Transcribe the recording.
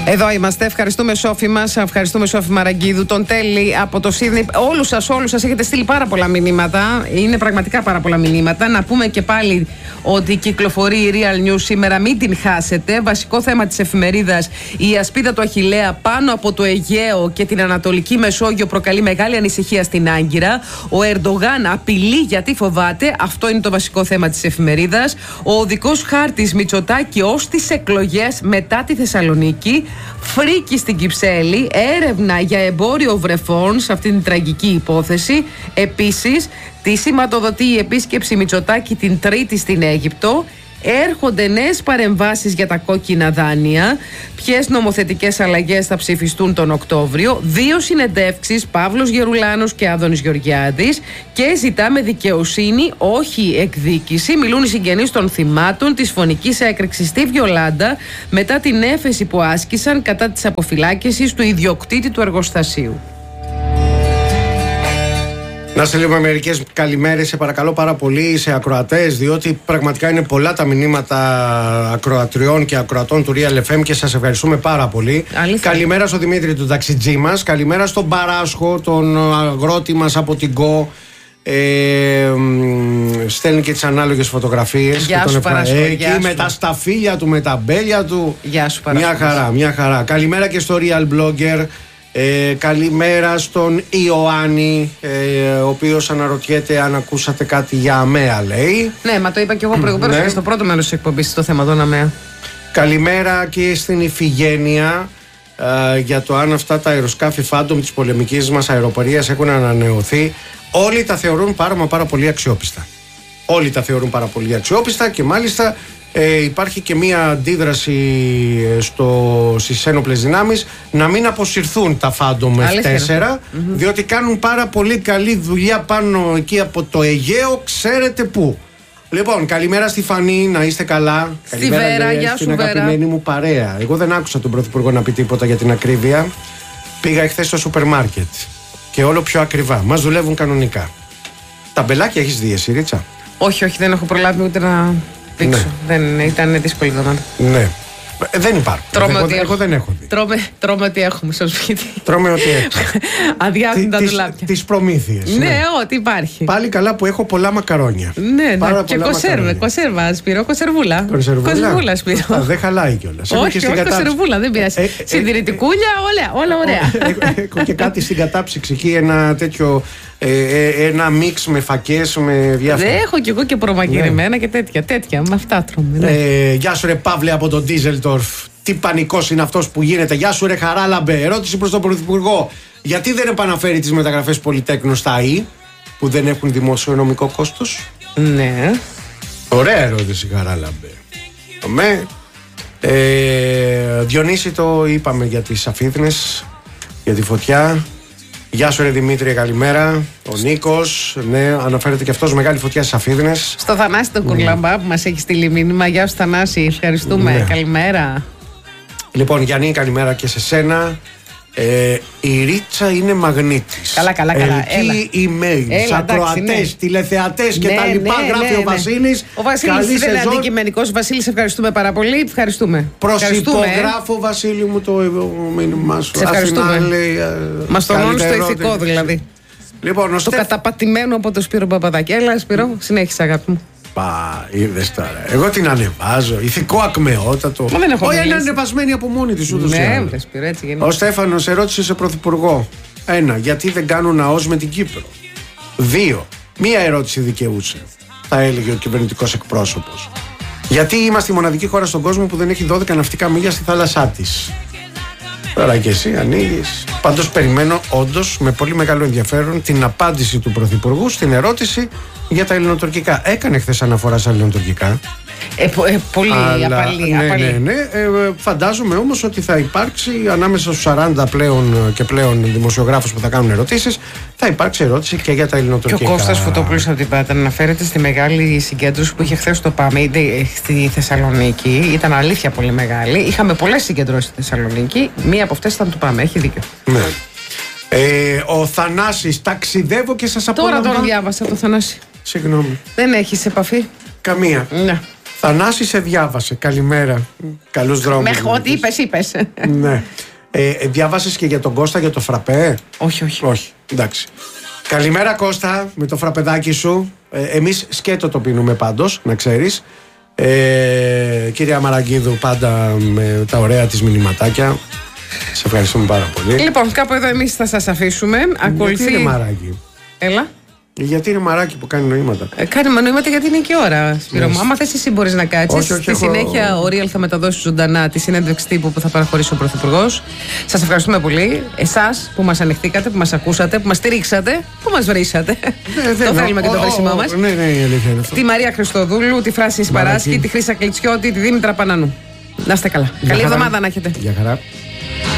Εδώ είμαστε. Ευχαριστούμε Σόφη μας. Ευχαριστούμε Σόφη Μαραγκίδου. Τον Τέλη από το Σίδνεϊ. Όλους σας έχετε στείλει πάρα πολλά μηνύματα. Είναι πραγματικά πάρα πολλά μηνύματα. Να πούμε και πάλι ότι κυκλοφορεί η Real News σήμερα. Μην την χάσετε. Βασικό θέμα της εφημερίδας: η ασπίδα του Αχιλλέα πάνω από το Αιγαίο και την Ανατολική Μεσόγειο προκαλεί μεγάλη ανησυχία στην Άγκυρα. Ο Ερντογάν απειλεί γιατί φοβάται. Αυτό είναι το βασικό θέμα της εφημερίδας. Ο οδικός χάρτης Μητσοτάκη ως τις εκλογές μετά τη Θεσσαλονίκη. Φρίκη στην Κυψέλη. Έρευνα για εμπόριο βρεφών σε αυτήν την τραγική υπόθεση. Επίσης, τη σηματοδοτεί η επίσκεψη Μητσοτάκη την Τρίτη στην Αίγυπτο. Έρχονται νέες παρεμβάσεις για τα κόκκινα δάνεια. Ποιες νομοθετικές αλλαγές θα ψηφιστούν τον Οκτώβριο. 2 συνεντεύξεις, Παύλος Γερουλάνος και Άδωνης Γεωργιάδης. Και ζητάμε δικαιοσύνη, όχι εκδίκηση. Μιλούν οι συγγενείς των θυμάτων της φωνικής έκρηξης στη Βιολάντα μετά την έφεση που άσκησαν κατά της αποφυλάκησης του ιδιοκτήτη του εργοστασίου. Να στείλουμε μερικές καλημέρες, σε παρακαλώ πάρα πολύ, σε ακροατές, διότι πραγματικά είναι πολλά τα μηνύματα ακροατριών και ακροατών του Real FM και σας ευχαριστούμε πάρα πολύ. Αλήθεια. Καλημέρα στον Δημήτρη, τον ταξιτζή μας. Καλημέρα στον Παράσχο, τον αγρότη μας από την ΚΟ. Στέλνει και τις ανάλογες φωτογραφίες. Γεια σου Παράσχο. Εκεί με τα σταφύλια του, με τα μπέλια του. Γεια σου Παράσχο. Μια χαρά. Καλημέρα και στο Real Blogger. Καλημέρα στον Ιωάννη, ο οποίος αναρωτιέται αν ακούσατε κάτι για ΑΜΕΑ, λέει. Ναι, μα το είπα και εγώ προηγουμένως και στο πρώτο μέρος της εκπομπής το θέμα των ΑΜΕΑ. Καλημέρα και στην Ιφηγένεια για το αν αυτά τα αεροσκάφη Phantom της πολεμικής μας αεροπορίας έχουν ανανεωθεί. Όλοι τα θεωρούν πάρα πολύ αξιόπιστα. Όλοι τα θεωρούν πάρα πολύ αξιόπιστα και μάλιστα υπάρχει και μία αντίδραση στις ένοπλες δυνάμεις να μην αποσυρθούν τα Phantom F4, διότι κάνουν πάρα πολύ καλή δουλειά πάνω εκεί από το Αιγαίο, ξέρετε πού. Λοιπόν, καλημέρα στη Φανή, να είστε καλά. Στη Βέρα, γεια σου στην αγαπημένη μου παρέα. Εγώ δεν άκουσα τον Πρωθυπουργό να πει τίποτα για την ακρίβεια. Πήγα εχθές στο σούπερ μάρκετ και όλο πιο ακριβά. Μας δουλεύουν κανονικά. Τα μπελάκια έχεις δει εσύ, Ρίτσα? Όχι, δεν έχω προλάβει ούτε να δείξω. Ναι. Δεν ήταν δύσκολη εβδομάδα. Ναι. Δεν υπάρχουν. Εγώ δεν έχω δει. Τρώμε ό,τι έχουμε στο σπίτι. Τρώμε ό,τι έχουμε. Αδειάζουν τα ντουλάπια. Τις προμήθειες. Ναι, ό,τι υπάρχει. Πάλι καλά που έχω πολλά μακαρόνια. Ναι, και κονσέρβα, Σπύρο, κονσερβούλα. Κονσερβούλα, Σπύρο. Δεν χαλάει κιόλας. Όχι, κονσερβούλα, δεν πειράζει. Συντηρητικούλια, όλα ωραία. Έχω και κάτι στην κατάψυξη εκεί, ένα τέτοιο. Ένα μίξ με φακές, με διάφορα. Δεν έχω κι εγώ και προμαγειρεμένα και τέτοια. Με αυτά τρώμε. Γεια σου ρε Παύλε από τον Ντίζελντορφ. Τι πανικός είναι αυτός που γίνεται. Γεια σου ρε Χαράλαμπε. Ερώτηση προς τον Πρωθυπουργό. Γιατί δεν επαναφέρει τις μεταγραφές Πολυτέκνου στα ΑΕ που δεν έχουν δημοσιονομικό κόστος? Ναι. Ωραία ερώτηση, Χαράλαμπε. Διονύση, το είπαμε για τις Αφίδνες, για τη φωτιά. Γεια σου ρε Δημήτρη, καλημέρα. Ο Νίκος, ναι, αναφέρεται και αυτός, μεγάλη φωτιά στις Αφίδνες. Στο Θανάση τον Κουρλαμπά που μας έχει στείλει μήνυμα. Γεια σου Θανάση, ευχαριστούμε, ναι. Καλημέρα. Λοιπόν Γιάννη, καλημέρα και σε σένα. Η Ρίτσα είναι μαγνήτης. Καλά. Ελκύει emails, ακροατές, τηλεθεατές και τα λοιπά, γράφει ο Βασίλης. Ο Βασίλης δεν είναι αντικειμενικός. Βασίλης, ευχαριστούμε πάρα πολύ. Ευχαριστούμε. Προσυπογράφω, Βασίλη μου, το μήνυμά σου. Σε ευχαριστούμε. Μας τονώνει στο ηθικό δηλαδή. Λοιπόν, το καταπατημένο από τον Σπύρο Παπαδάκη. Έλα Σπύρο, συνέχισε αγάπη μου. Είδες τώρα. Εγώ την ανεβάζω. Ηθικό ακμεότατο. Όχι, είναι ανεβασμένη από μόνη της ούτως ή άλλως. Ο Στέφανος ερώτησε σε Πρωθυπουργό. 1. Γιατί δεν κάνουν ΑΟΣ με την Κύπρο? 2. Μία ερώτηση δικαιούσε, θα έλεγε ο κυβερνητικός εκπρόσωπος. Γιατί είμαστε η μοναδική χώρα στον κόσμο που δεν έχει 12 ναυτικά μίλια στη θάλασσά της? Τώρα και εσύ ανοίγεις. Πάντως περιμένω όντως με πολύ μεγάλο ενδιαφέρον την απάντηση του Πρωθυπουργού στην ερώτηση για τα ελληνοτουρκικά. Έκανε χθες αναφορά στα ελληνοτουρκικά. Πολύ απαλή. Ναι. Φαντάζομαι όμως ότι θα υπάρξει ανάμεσα στους 40 πλέον δημοσιογράφους που θα κάνουν ερωτήσεις, θα υπάρξει ερώτηση και για τα ελληνοτουρκικά. Και ο Κώστας Φωτόπουλος από την Πάτρα αναφέρεται στη μεγάλη συγκέντρωση που είχε χθες στο ΠΑΜΕ στη Θεσσαλονίκη. Ήταν αλήθεια πολύ μεγάλη. Είχαμε πολλές συγκεντρώσεις στη Θεσσαλονίκη. Μία από αυτές ήταν του ΠΑΜΕ. Έχει δίκιο. Ναι. Ο Θανάσης, ταξιδεύω και σας απολαμβάνω. Τώρα τον διάβασα το Θανάση. Συγγνώμη. Δεν έχεις επαφή? Καμία. Ναι. Θανάση σε διάβασε. Καλημέρα. Καλούς δρόμους. Ό,τι είπες. Ναι. Διάβασες και για τον Κώστα για το φραπέ? Όχι. Εντάξει. Καλημέρα Κώστα, με το φραπεδάκι σου. Εμείς σκέτο το πίνουμε πάντως, να ξέρεις. Κυρία Μαραγκίδου, πάντα με τα ωραία της μηνυματάκια. Σε ευχαριστούμε πάρα πολύ. Λοιπόν, κάπου εδώ εμείς θα σας αφήσουμε. Γιατί είναι μαράκι? Έλα. Γιατί είναι μαράκι που κάνει νοήματα? Κάνει νοήματα γιατί είναι και ώρα, Σπύρο μου. Άμα θες εσύ μπορείς να κάτσεις. Στη συνέχεια ο Real θα μεταδώσει ζωντανά τη συνέντευξη τύπου που θα παραχωρήσει ο Πρωθυπουργός. Σας ευχαριστούμε πολύ. Εσάς που μας ανεχτήκατε, που μας ακούσατε, που μας στηρίξατε, που μας βρήσατε. Το θέλουμε και το βρίσιμό μας. Ναι, η αλήθεια είναι αυτό. Τη Μαρία Χριστοδούλου, τη Φράση Σπαράσχη, τη Χρύσα Κλιτσιώτη, τη Δήμητρα Πανανού. Να είστε καλά. Καλή εβδομάδα να έχετε. Γεια χαρά.